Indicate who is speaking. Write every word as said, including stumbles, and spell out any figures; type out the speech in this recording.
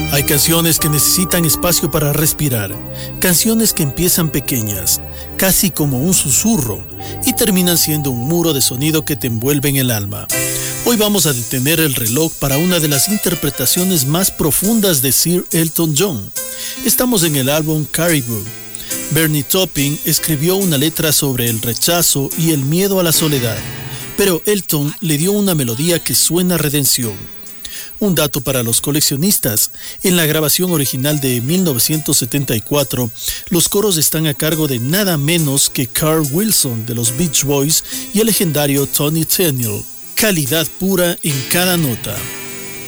Speaker 1: Hay canciones que necesitan espacio para respirar, canciones que empiezan pequeñas, casi como un susurro, y terminan siendo un muro de sonido que te envuelve en el alma. Hoy vamos a detener el reloj para una de las interpretaciones más profundas de Sir Elton John. Estamos en el álbum Caribou. Bernie Taupin escribió una letra sobre el rechazo y el miedo a la soledad, pero Elton le dio una melodía que suena a redención. Un dato para los coleccionistas: en la grabación original de mil novecientos setenta y cuatro, los coros están a cargo de nada menos que Carl Wilson de los Beach Boys y el legendario Tony Tennille. Calidad pura en cada nota.